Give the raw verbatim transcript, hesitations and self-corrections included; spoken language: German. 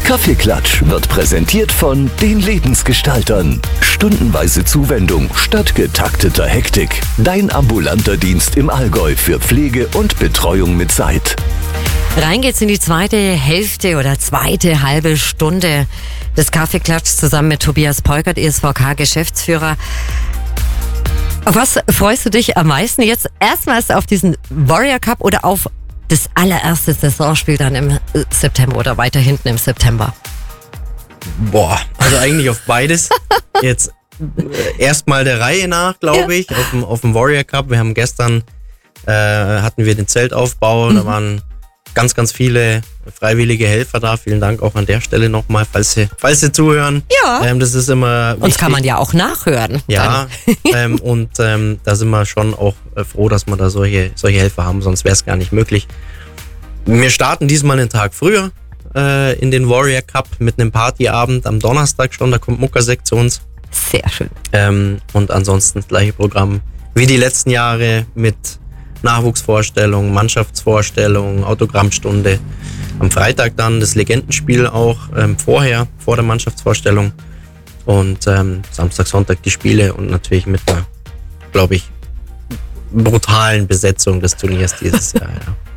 Kaffeeklatsch wird präsentiert von den Lebensgestaltern. Stundenweise Zuwendung statt getakteter Hektik. Dein ambulanter Dienst im Allgäu für Pflege und Betreuung mit Zeit. Rein geht's in die zweite Hälfte oder zweite halbe Stunde des Kaffeeklatschs zusammen mit Tobias Peukert, E S V K-Geschäftsführer. Auf was freust du dich am meisten jetzt? Erstmals auf diesen Warrior Cup oder auf das allererste Saisonspiel dann im September oder weiter hinten im September? Boah, also eigentlich auf beides. Jetzt äh, erstmal der Reihe nach, glaube ich, ja. auf, dem, auf dem Warrior Cup. Wir haben gestern, äh, hatten wir den Zeltaufbau, mhm. da waren ganz, ganz viele freiwillige Helfer da. Vielen Dank auch an der Stelle nochmal, falls Sie, falls Sie zuhören. Ja. Ähm, das ist immer wichtig. Uns kann man ja auch nachhören. Ja, ähm, und ähm, da sind wir schon auch äh, froh, dass wir da solche, solche Helfer haben, sonst wäre es gar nicht möglich. Wir starten diesmal einen Tag früher äh, in den Warrior Cup mit einem Partyabend am Donnerstag schon. Da kommt Muckersekt zu uns. Sehr schön. Ähm, und ansonsten das gleiche Programm wie die letzten Jahre mit Nachwuchsvorstellung, Mannschaftsvorstellung, Autogrammstunde. Am Freitag dann das Legendenspiel auch ähm, vorher, vor der Mannschaftsvorstellung. Und ähm, Samstag, Sonntag die Spiele und natürlich mit einer, glaube ich, brutalen Besetzung des Turniers dieses Jahr. Ja.